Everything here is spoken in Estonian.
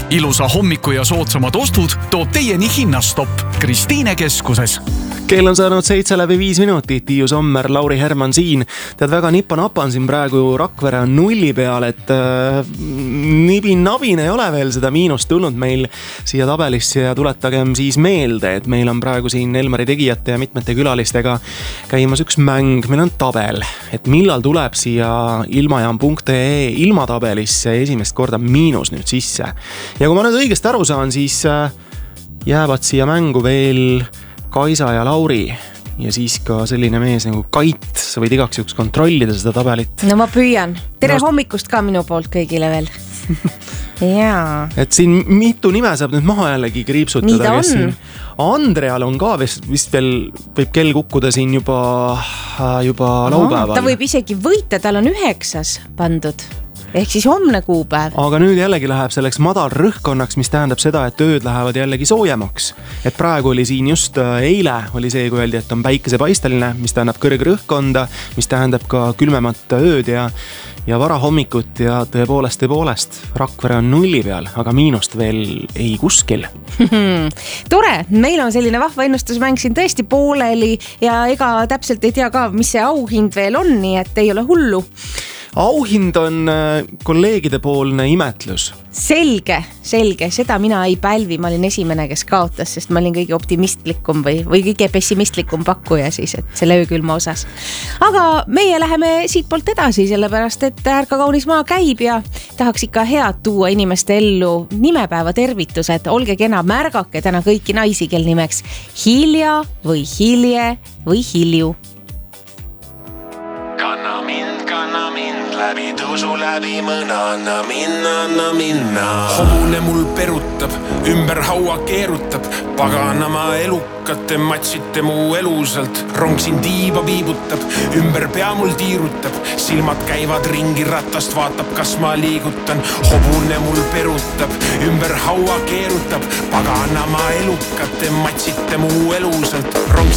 Ilusa hommiku ja soodsamad ostud toob teieni Hinnastopp Kristiine keskuses. Kell on saanud 7:05 minutit, Tiiu Sommer, Lauri Herman siin. Tead, väga nippa-napan siin praegu, Rakvere on 0 peal, et nibin-nabin ei ole veel seda miinust tulnud meil siia tabelisse ja tuletagem siis meelde, et meil on praegu siin Elmari tegijate ja mitmete külalistega käimas üks mäng, meil on tabel, et millal tuleb siia ilmajaam.ee ilmatabelisse esimest korda miinus nüüd sisse. Ja kui ma nüüd õigesti aru saan, siis jäävad siia mängu veel Kaisa ja Lauri ja siis ka selline mees nagu Kait, sa võid igaks juhuks kontrollida seda tabelit. No ma püüan. Tere hommikust ka minu poolt kõigile veel. Jaa. Et siin mitu nime saab nüüd maha jällegi kriipsutada. Nii ta on. Andreal on ka vist veel võib kell kukkuda siin juba laupäeval. Ta võib isegi võita, tal on 9 pandud. Ehk siis homne kuupäev. Aga nüüd jällegi läheb selleks madal rõhkkonnaks, mis tähendab seda, et ööd lähevad jällegi soojemaks. Et praegu oli siin just eile oli see, kui öeldi, et on päikesepaisteline, mis tähendab kõrg rõhkkonda, mis tähendab ka külmemat ööd ja varahommikut ja tõepoolest Rakvere on 0 peal, aga miinust veel ei kuskil. Tore, meil on selline vahva ennustusmäng siin tõesti pooleli ja ega täpselt ei tea ka, mis see auhind veel on, nii et ei ole hullu. Auhind on kolleegide poolne imetlus. Selge, seda mina ei pälvi, ma olin esimene, kes kaotas, sest ma olin kõige optimistlikum või kõige pessimistlikum pakkuja siis, et selle öökülma osas. Aga meie läheme siit poolt edasi, sellepärast, et Ärka kaunis maa käib ja tahaks ikka head tuua inimeste ellu nimepäeva tervitused. Olge kena, märgake täna kõiki naisi, kel nimeks Hilja või Hilje või Hilju. Kanna mind läbi tusu läbi mõna, anna minna. Hobune mul perutab, ümber haua keerutab, paganama elukate matsite mu elusalt. Rong siin tiiba viibutab, ümber pea mul tiirutab, silmad käivad ringi ratast, vaatab, kas ma liigutan. Hobune mul perutab, ümber haua keerutab, paganama elukate matsite mu elusalt. Rong